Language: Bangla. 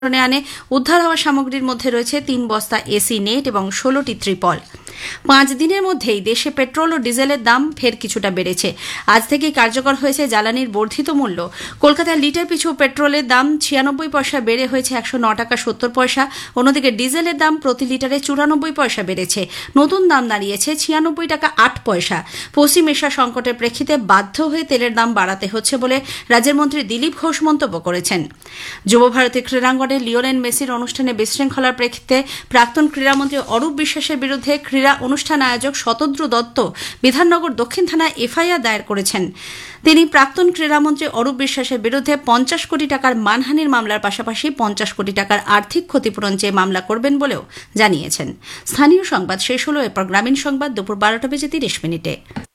আনে উদ্ধার হওয়া সামগ্রীর মধ্যে রয়েছে ৩ বস্তা এসি নেট এবং ১৬টি ত্রিপল। ৫ দিনের মধ্যেই দেশে পেট্রোল ও ডিজেলের দাম ফের কিছুটা বেড়েছে। আজ থেকেই কার্যকর হয়েছে জ্বালানির বর্ধিত মূল্য। কলকাতায় লিটার পিছু পেট্রোলের দাম ৯৬ পয়সা বেড়ে হয়েছে ১০৯ টাকা ৭০ পয়সা। অন্যদিকে ডিজেলের দাম প্রতি লিটারে ৯৪ পয়সা বেড়েছে। নতুন দাম দাঁড়িয়েছে ৯৬ টাকা ৮ পয়সা। পশ্চিম এশিয়া সংকটের প্রেক্ষিতে বাধ্য হয়ে তেলের দাম বাড়াতে হচ্ছে বলে রাজ্যের মন্ত্রী দিলীপ ঘোষ মন্তব্য করেছেন। যুবভারতী ক্রীড়াঙ্গনে লিওনেল মেসির অনুষ্ঠানে বিশৃঙ্খলার প্রেক্ষিতে প্রাক্তন ক্রীড়ামন্ত্রী অরূপ বিশ্বাসের বিরুদ্ধে ক্রীড়া অনুষ্ঠান আয়োজক শতদ্রু দত্ত বিধাননগর দক্ষিণ থানায় এফআইআর দায়ের করেছেন। তিনি প্রাক্তন ক্রীড়ামন্ত্রী অরূপ বিশ্বাসের বিরুদ্ধে ৫০ কোটি টাকার মানহানির মামলার পাশাপাশি ৫০ কোটি টাকার আর্থিক ক্ষতিপূরণ চেয়ে মামলা করবেন বলেও জানিয়েছেন। স্থানীয় সংবাদ শেষ হল। এরপর গ্রামীণ সংবাদ দুপুর ১২টা বেজে ৩০ মিনিটে।